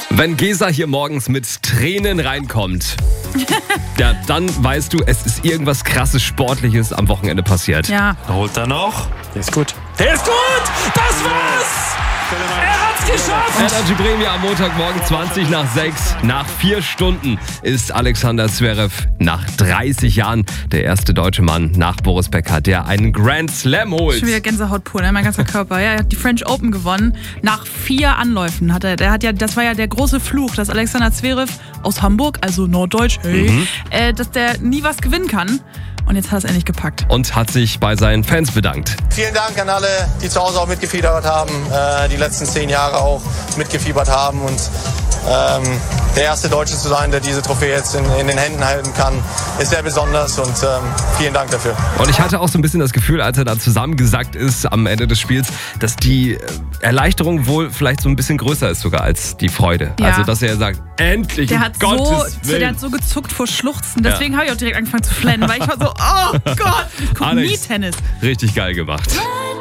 Wenn Gesa hier morgens mit Tränen reinkommt, ja, dann weißt du, es ist irgendwas krasses Sportliches am Wochenende passiert. Ja. Holt er noch? Der ist gut. Der ist gut! Das war's! Er hat's geschafft! Energy Premia am Montagmorgen 20 nach 6. Nach 4 Stunden ist Alexander Zverev nach 30 Jahren der erste deutsche Mann nach Boris Becker, der einen Grand Slam holt. Schon wieder Gänsehaut pur, ne? Mein ganzer Körper. Ja, er hat die French Open gewonnen. Nach 4 Anläufen hat er. Das war ja der große Fluch, dass Alexander Zverev aus Hamburg, also Norddeutsch, dass der nie was gewinnen kann. Und jetzt hat er es endlich gepackt. Und hat sich bei seinen Fans bedankt. Vielen Dank an alle, die zu Hause auch mitgefiebert haben, die letzten 10 Jahre auch mitgefiebert haben. Und der erste Deutsche zu sein, der diese Trophäe jetzt in den Händen halten kann, ist sehr besonders und vielen Dank dafür. Und ich hatte auch so ein bisschen das Gefühl, als er da zusammengesackt ist am Ende des Spiels, dass die Erleichterung wohl vielleicht so ein bisschen größer ist sogar als die Freude. Ja. Also, dass er sagt, endlich, Der um hat, Gottes Willen. der hat so gezuckt vor Schluchzen. Deswegen habe ich auch direkt angefangen zu flennen, weil ich war so, oh Gott, ich gucke nie Alex, Tennis. richtig geil gemacht.